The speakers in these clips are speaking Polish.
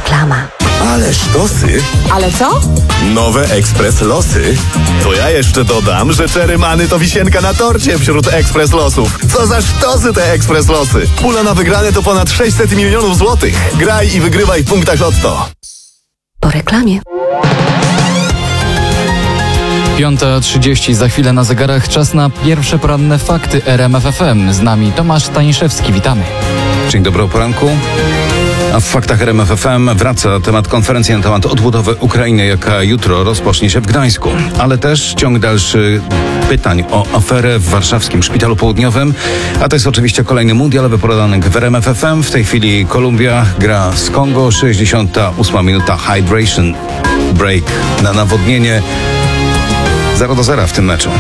Reklama. Ale sztosy. Ale co? Nowe Ekspres Losy. To ja jeszcze dodam, że Cherry Money to wisienka na torcie wśród Ekspres Losów. Co za sztosy te Ekspres Losy. Pula na wygrane to ponad 600 milionów złotych. Graj i wygrywaj w punktach Lotto. Po reklamie. 5:30 za chwilę na zegarach. Czas na pierwsze poranne fakty RMF FM. Z nami Tomasz Staniszewski. Witamy. Dzień dobry o poranku. A w faktach RMF FM wraca temat konferencji na temat odbudowy Ukrainy, jaka jutro rozpocznie się w Gdańsku. Ale też ciąg dalszy pytań o aferę w warszawskim Szpitalu Południowym. A to jest oczywiście kolejny mundialowy poranek w RMF FM. W tej chwili Kolumbia gra z Kongo. 68 minuta hydration break na nawodnienie. 0-0 w tym meczu.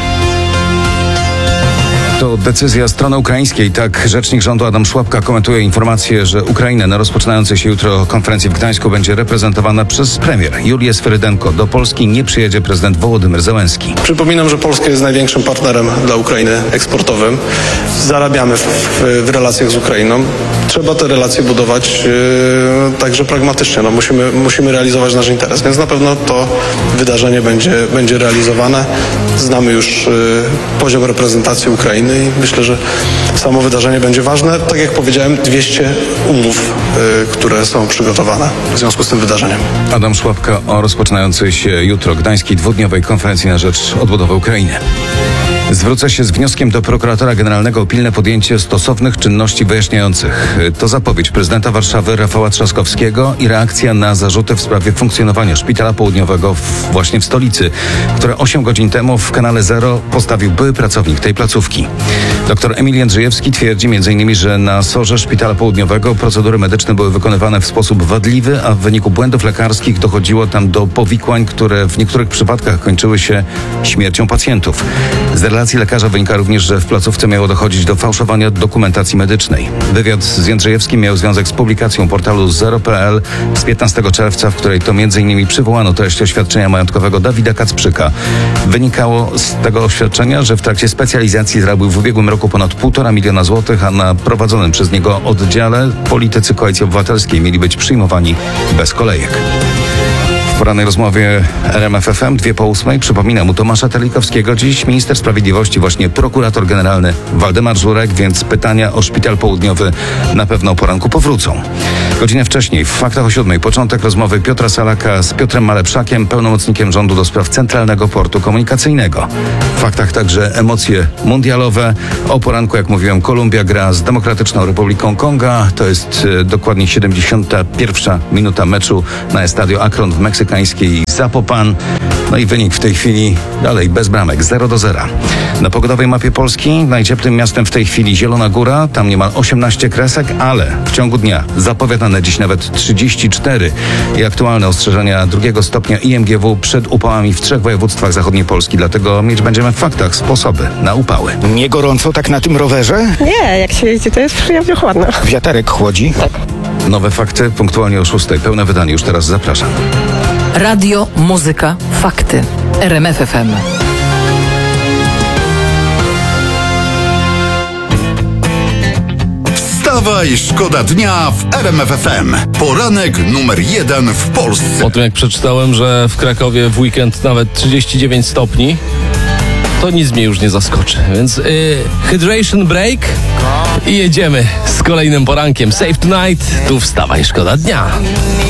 To decyzja strony ukraińskiej. Tak rzecznik rządu Adam Szłapka komentuje informację, że Ukraina na rozpoczynającej się jutro konferencji w Gdańsku będzie reprezentowana przez premier Julię Sferydenko. Do Polski nie przyjedzie prezydent Wołodymyr Zełenski. Przypominam, że Polska jest największym partnerem dla Ukrainy eksportowym. Zarabiamy w relacjach z Ukrainą. Trzeba te relacje budować także pragmatycznie. Musimy realizować nasz interes, więc na pewno to wydarzenie będzie realizowane. Znamy już poziom reprezentacji Ukrainy i myślę, że samo wydarzenie będzie ważne. Tak jak powiedziałem, 200 umów, które są przygotowane w związku z tym wydarzeniem. Adam Szłapka o rozpoczynającej się jutro gdańskiej dwudniowej konferencji na rzecz odbudowy Ukrainy. Zwrócę się z wnioskiem do prokuratora generalnego o pilne podjęcie stosownych czynności wyjaśniających. To zapowiedź prezydenta Warszawy Rafała Trzaskowskiego i reakcja na zarzuty w sprawie funkcjonowania Szpitala Południowego właśnie w stolicy, które 8 godzin temu w kanale Zero postawił były pracownik tej placówki. Dr Emil Jędrzejewski twierdzi m.in., że na SOR-ze Szpitala Południowego procedury medyczne były wykonywane w sposób wadliwy, a w wyniku błędów lekarskich dochodziło tam do powikłań, które w niektórych przypadkach kończyły się śmiercią pacjentów. Z relacji lekarza wynika również, że w placówce miało dochodzić do fałszowania dokumentacji medycznej. Wywiad z Jędrzejewskim miał związek z publikacją portalu Zero.pl z 15 czerwca, w której to m.in. przywołano treść oświadczenia majątkowego Dawida Kacprzyka. Wynikało z tego oświadczenia, że w trakcie specjalizacji zarobił w ubiegłym roku ponad 1,5 miliona złotych, a na prowadzonym przez niego oddziale politycy Koalicji Obywatelskiej mieli być przyjmowani bez kolejek. W porannej rozmowie RMF FM 7:02 przypominam u Tomasza Terlikowskiego dziś minister sprawiedliwości, właśnie prokurator generalny Waldemar Żurek, więc pytania o Szpital Południowy na pewno o poranku powrócą. Godzinę wcześniej, w faktach o 7:00, początek rozmowy Piotra Salaka z Piotrem Malepszakiem, pełnomocnikiem rządu do spraw Centralnego Portu Komunikacyjnego. W faktach także emocje mundialowe. O poranku, jak mówiłem, Kolumbia gra z Demokratyczną Republiką Konga. To jest dokładnie 71 minuta meczu na Estadio Akron w meksykańskiej Zapopan. No i wynik w tej chwili dalej bez bramek, 0-0. Na pogodowej mapie Polski najcieplejszym miastem w tej chwili Zielona Góra, tam niemal 18 kresek, ale w ciągu dnia zapowiadane dziś nawet 34 i aktualne ostrzeżenia 2 stopnia IMGW przed upałami w 3 województwach zachodniej Polski. Dlatego mieć będziemy w faktach sposoby na upały. Nie gorąco tak na tym rowerze? Nie, jak się jeździ, to jest przyjemnie chłodno. Wiaterek chłodzi? Tak. Nowe fakty punktualnie o 6:00. Pełne wydanie już teraz zapraszam. Radio, muzyka, fakty. RMF FM. Wstawaj, szkoda dnia w RMF FM. Poranek numer 1 w Polsce. Po tym jak przeczytałem, że w Krakowie w weekend nawet 39 stopni, to nic mnie już nie zaskoczy. Więc hydration break i jedziemy z kolejnym porankiem. Save Tonight, tu wstawaj, szkoda dnia.